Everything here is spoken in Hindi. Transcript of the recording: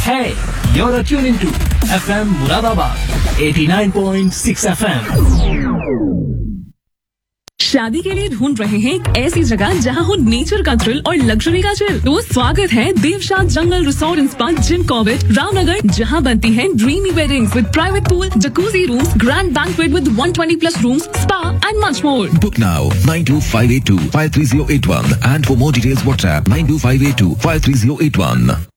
Hey, you're tuning to FM Muradabad 89.6 FM. शादी के लिए ढूंढ रहे हैं एक ऐसी जगह जहां हो नेचर का थ्रिल और लग्जरी का चिल। तो स्वागत है देवशाद जंगल resort and spa Jim Corbett Ramnagar, जहां बनती हैं dreamy weddings with private pool, jacuzzi rooms, grand banquet with 120+ rooms, spa and much more. Book now 92582 53081 and for more details WhatsApp 92582 53081.